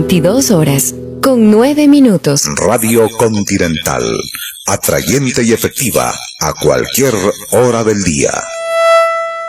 22 horas, con 9 minutos. Radio Continental, atrayente y efectiva a cualquier hora del día.